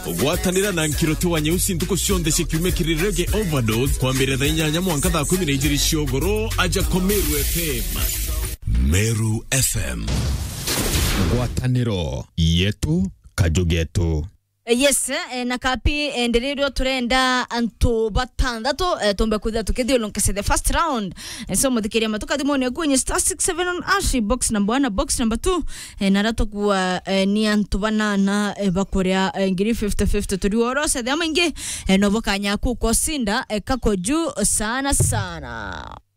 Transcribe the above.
Gwatanira na nkiroto wa nyeusi ntuko cionde cikiume kirirege overdose kwa mbere tha inyanya mwanka tha 12 ciogoro aja Meru FM. Meru FM. Gwataniro yetu kajugetu. Yes, na kapi endelero turenda anto batandatu tomba kuda tukedi lonkese the first round. So mudikiri matuka dimone kwenye *67 on ashi box number 1 box number 2 narato kwa ni anto banana bakorea ngiri 50-50 turioro se de aminge no bokanya ku kosinda kako juu sana.